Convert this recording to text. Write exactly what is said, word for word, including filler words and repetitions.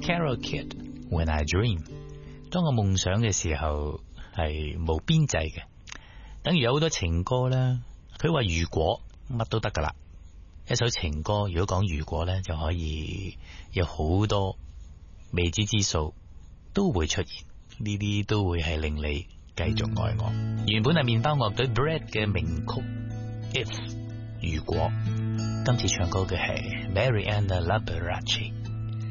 Carol Kid When I Dream。當我夢想嘅時候係冇邊際嘅，等於有好多情歌啦。佢話如果乜都得噶啦，一首情歌如果講如果呢，就可以有好多未知之數都會出現，呢啲都會係令你繼續愛我。原本係麵包樂隊 Bread 嘅名曲 If 如果，今次唱歌嘅係 Mariana Liberace。